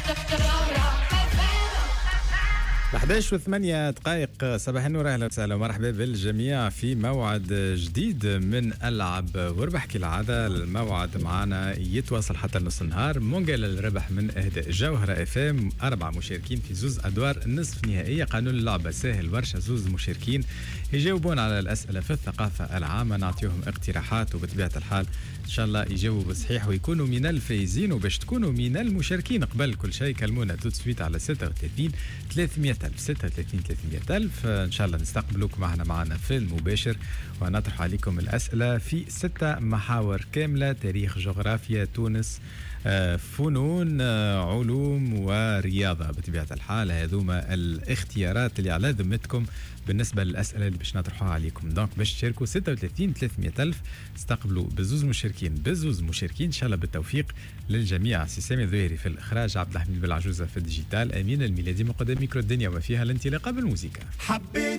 11:08 صباح النور، اهلا وسهلا ومرحبا بالجميع في موعد جديد من العب واربح. كالعاده الموعد معنا يتواصل حتى نص النهار. منقل الربح من اهداء جوهره اف ام، 4 مشاركين في زوز ادوار النصف نهائيه. قانون اللعبه سهل برشا، زوز مشاركين يجاوبون على الاسئله في الثقافه العامه، نعطيهم اقتراحات وبطبيعه الحال ان شاء الله يجاوبوا صحيح ويكونوا من الفايزين. وباش تكونوا من المشاركين قبل كل شيء كلمونا تو سويت على 36 300 36 300 ألف. إن شاء الله نستقبلوكم معنا في المباشر ونطرح عليكم الأسئلة في 6 محاور كاملة: تاريخ، جغرافيا، تونس، فنون، علوم ورياضة. بطبيعة الحال هذوما الاختيارات اللي على ذمتكم بالنسبة للأسئلة اللي باش نطرحوها عليكم. دونك باش تشاركوا 36 300 ألف استقبلوا بزوز مشاركين إن شاء الله بالتوفيق للجميع. سي سامي الظهيري في الإخراج، عبد الحميد بالعجوزة في الديجيتال، أمين الميلادي مقدم ميكرو الدنيا وما فيها الانطلاقة بالموسيقى.